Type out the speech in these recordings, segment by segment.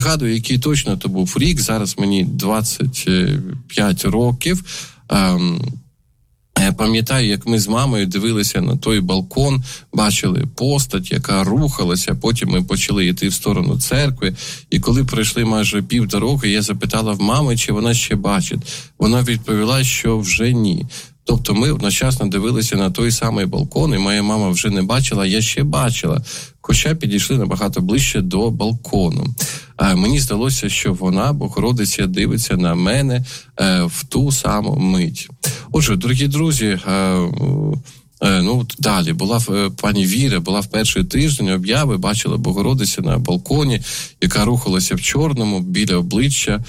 пригадую, який точно то був рік, зараз мені 25 років. Я пам'ятаю, як ми з мамою дивилися на той балкон, бачили постать, яка рухалася, потім ми почали йти в сторону церкви, і коли пройшли майже півдороги, я запитала в мами, чи вона ще бачить. Вона відповіла, що вже ні. Тобто ми одночасно дивилися на той самий балкон, і моя мама вже не бачила, я ще бачила, хоча підійшли набагато ближче до балкону. Мені здалося, що вона, Богородиця, дивиться на мене в ту саму мить. Отже, дорогі друзі, далі була пані Віра, була в перший тиждень об'яви, бачила Богородицю на балконі, яка рухалася в чорному, біля обличчя,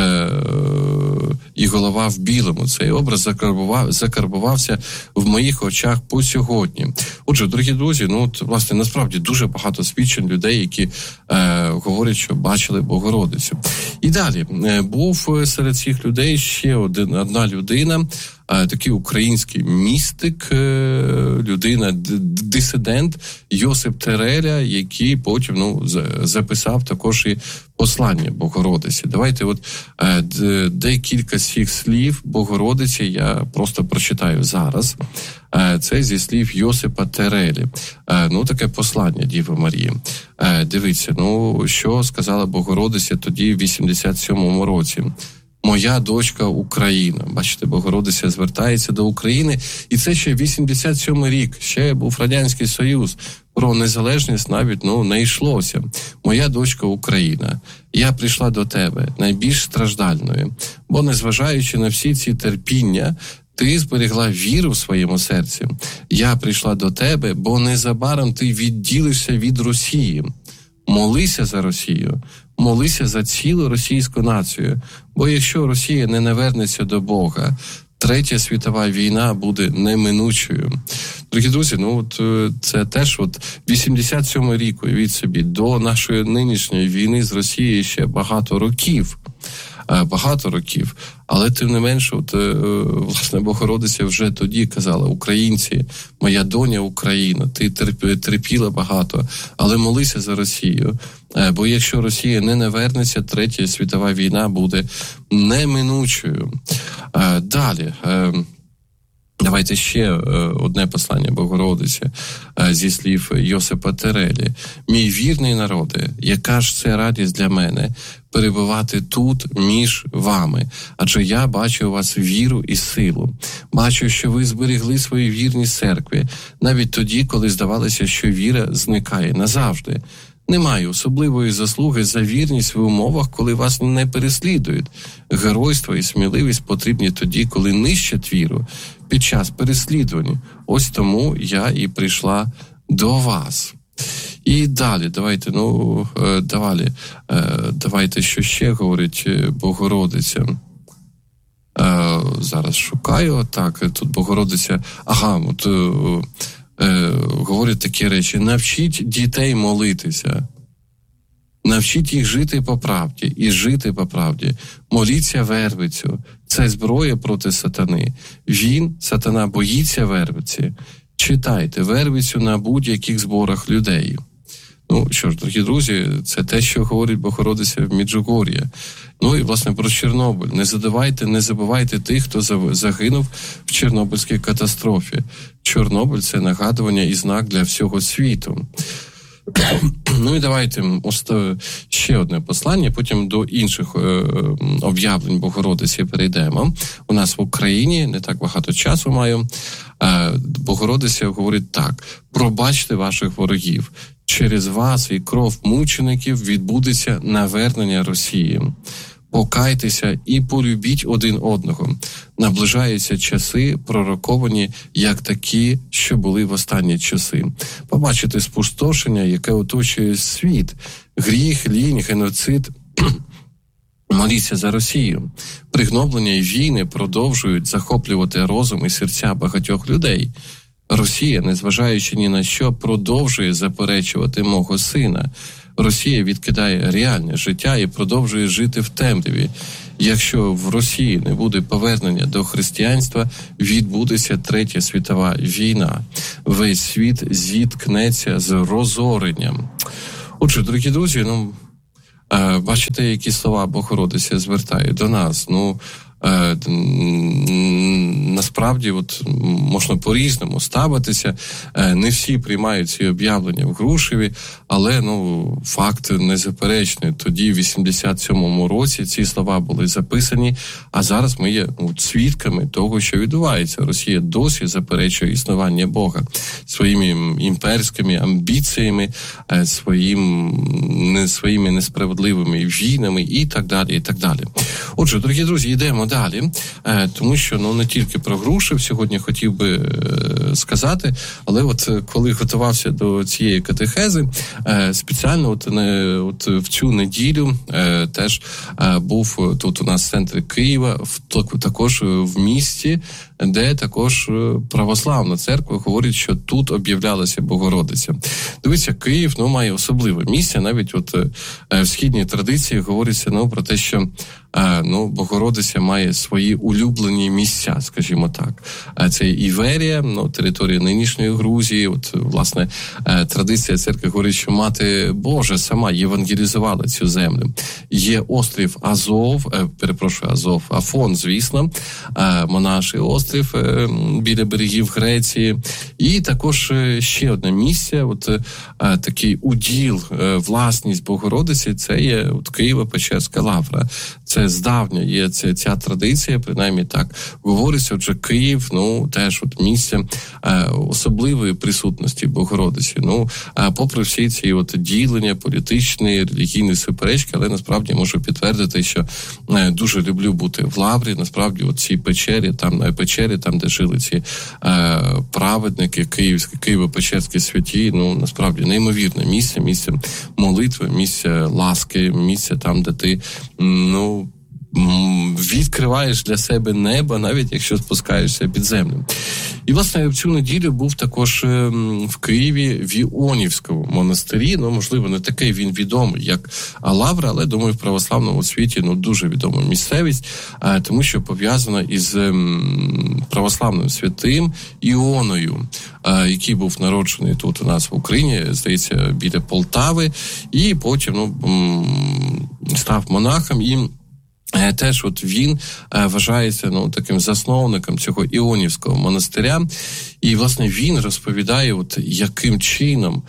і голова в білому. Цей образ закарбувався в моїх очах по сьогодні. Отже, дорогі друзі, власне, насправді дуже багато свідчень людей, які говорять, що бачили Богородицю. І далі, був серед цих людей ще одна людина, такий український містик, людина-дисидент Йосип Тереля, який потім записав також і послання Богородиці. Давайте декілька з цих слів Богородиці я просто прочитаю зараз. Це зі слів Йосипа Терелі. Таке послання Діви Марії. Дивіться, що сказала Богородиця тоді в 87-му році. Моя дочка Україна. Бачите, Богородиця звертається до України. І це ще 87-й рік. Ще був Радянський Союз. Про незалежність навіть не йшлося. Моя дочка Україна. Я прийшла до тебе, найбільш страждальною. Бо незважаючи на всі ці терпіння, ти зберегла віру в своєму серці. Я прийшла до тебе, бо незабаром ти відділишся від Росії. Молися за Росію. Молися за цілу російську націю. Бо якщо Росія не навернеться до Бога, Третя світова війна буде неминучою. Дорогі друзі, це теж 87-й рік, уявіть собі, до нашої нинішньої війни з Росією ще багато років. Але тим не менше, власне, Богородиця вже тоді казала: українці, моя доня Україна, ти терпіла багато, але молися за Росію. Бо якщо Росія не навернеться, Третя світова війна буде неминучою. Далі. Давайте ще одне послання Богородиці зі слів Йосипа Терелі. «Мій вірний народе, яка ж це радість для мене перебувати тут між вами, адже я бачу у вас віру і силу. Бачу, що ви зберегли свою вірність церкві, навіть тоді, коли здавалося, що віра зникає назавжди. Немає особливої заслуги за вірність в умовах, коли вас не переслідують. Геройство і сміливість потрібні тоді, коли нищать віру, під час переслідування. Ось тому я і прийшла до вас». І далі, давайте, що ще говорить Богородиця. Зараз шукаю, тут Богородиця, говорять такі речі: навчіть дітей молитися, навчіть їх жити по правді і жити по правді. Моліться вервицю, це зброя проти сатани. Сатана, боїться вервиці. Читайте вервицю на будь-яких зборах людей. Що ж, дорогі друзі, це те, що говорить Богородиця в Меджугор'ї. І, власне, про Чорнобиль. Не забувайте тих, хто загинув в Чорнобильській катастрофі. Чорнобиль – це нагадування і знак для всього світу. І давайте ще одне послання, потім до інших об'явлень Богородиці перейдемо. У нас в Україні не так багато часу маю. Богородиця говорить так: «Пробачте ваших ворогів. Через вас і кров мучеників відбудеться навернення Росії. Покайтеся і полюбіть один одного. Наближаються часи, пророковані, як такі, що були в останні часи. Побачите спустошення, яке оточує світ, гріх, лінь, геноцид. Моліться за Росію. Пригноблення і війни продовжують захоплювати розум і серця багатьох людей. Росія, незважаючи ні на що, продовжує заперечувати мого сина. Росія відкидає реальне життя і продовжує жити в темряві. Якщо в Росії не буде повернення до християнства, відбудеться Третя світова війна. Весь світ зіткнеться з розоренням». Отже, дорогі друзі, Бачите, які слова Богородиця звертає до нас. Насправді можна по-різному ставитися. Не всі приймають ці об'явлення в Грушеві, але факт незаперечний. Тоді, в 87-му році, ці слова були записані, а зараз ми є свідками того, що відбувається. Росія досі заперечує існування Бога своїми імперськими амбіціями, своїми несправедливими війнами і так далі, і так далі. Отже, дорогі друзі, йдемо далі, тому що не тільки про Грушев сьогодні хотів би сказати, але коли готувався до цієї катехези, спеціально в цю неділю теж був тут у нас в центрі Києва, також в місті, де також православна церква говорить, що тут об'являлася Богородиця. Дивіться, Київ має особливе місце, навіть в східній традиції говориться про те, що Богородиця має свої улюблені місця, скажімо так. Це Іверія, територія нинішньої Грузії. Власне, традиція церкви говорить, що Мати Божа сама євангелізувала цю землю. Є острів Афон, звісно, монаший острів біля берегів Греції. І також ще одне місце, такий уділ, власність Богородиці, це є Києво-Печерська лавра. Це здавня є ця традиція, принаймні так говориться. Отже, Київ, теж місце особливої присутності Богородиці. Попри всі ці ділення, політичні, релігійні суперечки, але насправді можу підтвердити, що дуже люблю бути в лаврі. Насправді, ці печері, там, де жили ці праведники, Києво-Печерські святі, насправді неймовірне місце молитви, місце ласки, місце там, де ти, відкриваєш для себе небо, навіть якщо спускаєшся під землю. І, власне, в цю неділю був також в Києві в Іонівському монастирі. Можливо, не такий він відомий, як Лавра, але, думаю, в православному світі дуже відома місцевість, тому що пов'язана із православним святим Іоною, який був народжений тут у нас в Україні, здається, біля Полтави, і потім став монахом і теж він вважається таким засновником цього Іонівського монастиря. І, власне, він розповідає, яким чином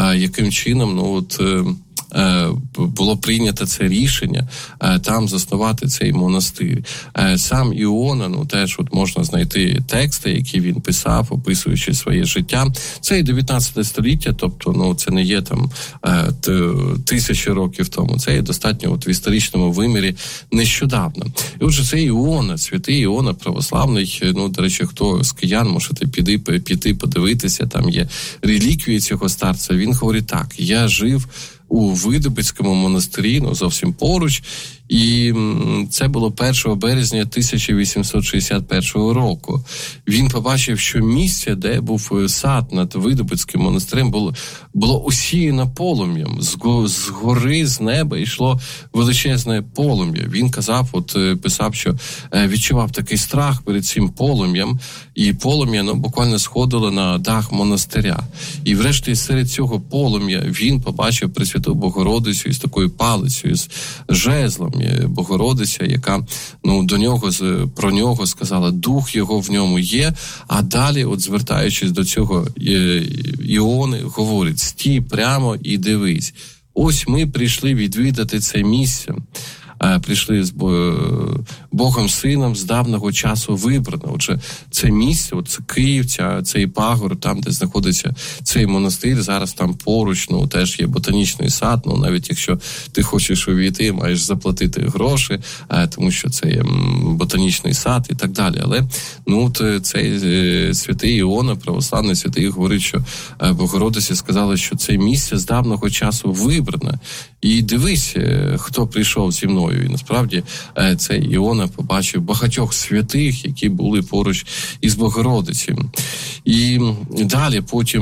було прийнято це рішення там заснувати цей монастир. Сам Іона, теж можна знайти тексти, які він писав, описуючи своє життя. Це і 19 століття, тобто, це не є там 1000 років тому. Це є достатньо в історичному вимірі нещодавно. І отже, це Іона, святий Іона православний. До речі, хто з киян, можете піти подивитися, там є реліквії цього старця. Він говорить так: я жив у Видобицькому монастирі, зовсім поруч, і це було 1 березня 1861 року. Він побачив, що місце, де був сад над Видобицьким монастирем, було осіяно полум'ям. З гори, з неба йшло величезне полум'я. Він писав, що відчував такий страх перед цим полум'ям, і полум'я буквально сходило на дах монастиря. І врешті серед цього полум'я він побачив Пресвяту Богородицю із такою палицею, з жезлом. Богородиця, яка про нього сказала, дух його в ньому є, а далі, звертаючись до цього Іони, говорить: стій прямо і дивись. Ось ми прийшли відвідати це місце. Прийшли з Богом Сином з давнього часу вибрано. Отже, це місце, це Київ, цей пагор, там, де знаходиться цей монастир, зараз там поруч, теж є ботанічний сад, навіть якщо ти хочеш увійти, маєш заплатити гроші, тому що це є ботанічний сад і так далі. Але, цей святий Іона, православний святий, говорить, що Богородиця сказала, що це місце з давнього часу вибрано. І дивись, хто прийшов зі мною. І насправді цей Іона побачив багатьох святих, які були поруч із Богородицею. І далі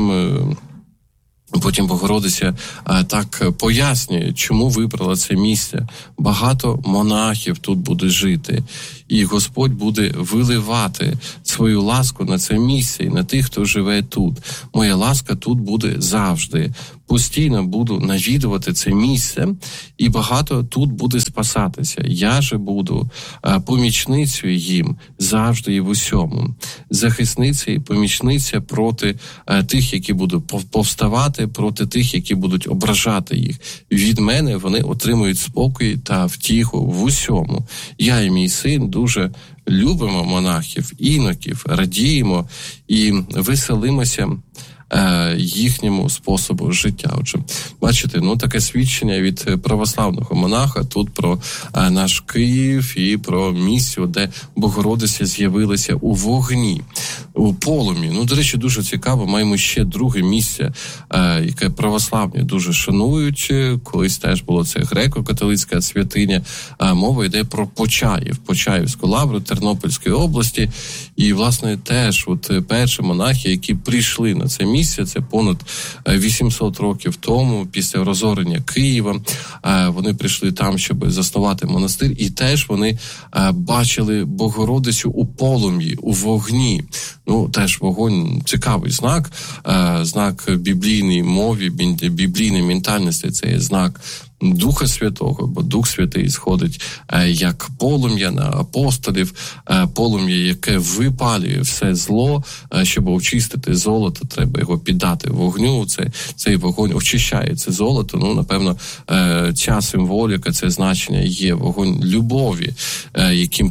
потім Богородиця так пояснює, чому вибрала це місце. Багато монахів тут буде жити, і Господь буде виливати свою ласку на це місце і на тих, хто живе тут. Моя ласка тут буде завжди. постійно буду навідувати це місце, і багато тут буде спасатися. Я же буду помічницею їм завжди і в усьому. Захисниця і помічниця проти тих, які будуть повставати, проти тих, які будуть ображати їх. Від мене вони отримують спокій та втіху в усьому. Я і мій син дуже любимо монахів, іноків, радіємо і веселимося їхньому способу життя. Отже, бачите, таке свідчення від православного монаха тут про наш Київ і про місце, де Богородиця з'явилася у вогні, у полум'ї. До речі, дуже цікаво, маємо ще друге місце, яке православні дуже шанують. Колись теж було це греко-католицька святиня. Мова йде про Почаїв, Почаївську лавру Тернопільської області. І, власне, теж перші монахи, які прийшли на це місце, це понад 800 років тому, після розорення Києва, вони прийшли там, щоб заснувати монастир, і теж вони бачили Богородицю у полум'ї, у вогні. Теж вогонь – цікавий знак біблійної мові, біблійної ментальності, це є знак Духа Святого, бо Дух Святий сходить як полум'я на апостолів, полум'я, яке випалює все зло. Щоб очистити золото, треба його піддати вогню. Цей вогонь очищає це золото. Напевно, ця символіка, це значення є вогонь любові, яким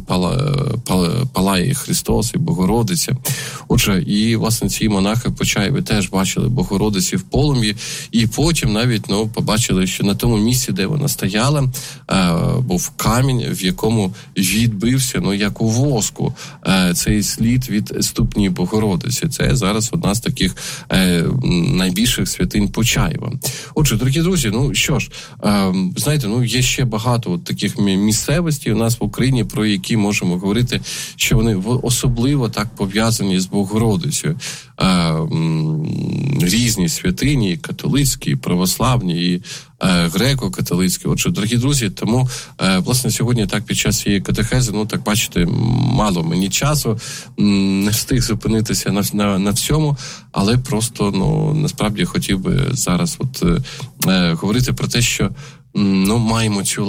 палає Христос і Богородиця. Отже, і, власне, ці монахи Почаєві теж бачили Богородиці в полум'ї, і потім навіть, побачили, що на тому місці, де вона стояла, був камінь, в якому відбився, як у воску, цей слід від ступні Богородиці. Це зараз одна з таких найбільших святинь Почаєва. Отже, дорогі друзі, що ж, знаєте, є ще багато таких місцевостей у нас в Україні, про які можемо говорити, що вони особливо так пов'язані з Богородицею. Різні святині, і католицькі, і православні, і греко-католицькі. Отже, дорогі друзі, тому, власне, сьогодні так під час цієї катехези, так бачите, мало мені часу, не встиг зупинитися на всьому, але просто, насправді хотів би зараз говорити про те, що маємо цю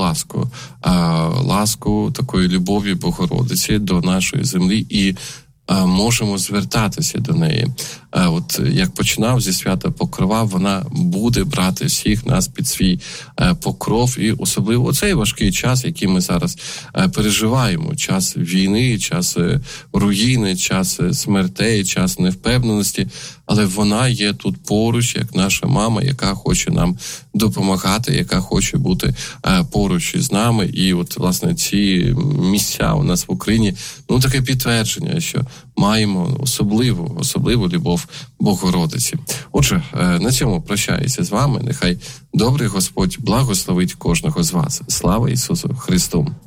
ласку такої любові Богородиці до нашої землі і можемо звертатися до неї. Як починав зі свята Покрова, вона буде брати всіх нас під свій покров, і особливо цей важкий час, який ми зараз переживаємо, час війни, час руїни, час смертей, час невпевненості, але вона є тут поруч, як наша мама, яка хоче нам допомагати, яка хоче бути поруч із нами. І власне, ці місця у нас в Україні, таке підтвердження, що маємо особливу любов Богородиці. Отже, на цьому прощаюся з вами. Нехай добрий Господь благословить кожного з вас. Слава Ісусу Христу!